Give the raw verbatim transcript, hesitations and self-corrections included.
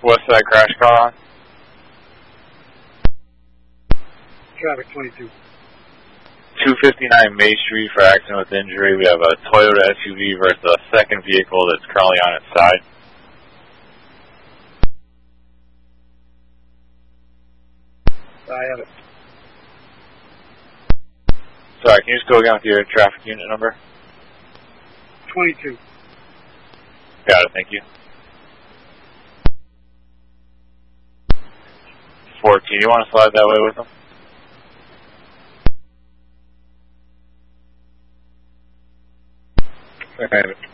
West side crash car on? Traffic twenty-two. two fifty-nine May Street for accident with injury. We have a Toyota S U V versus a second vehicle that's currently on its side. I have it. Sorry, can you just go again with your traffic unit number? twenty-two. Got it, thank you. fourteen, you want to slide that way with them? I have it.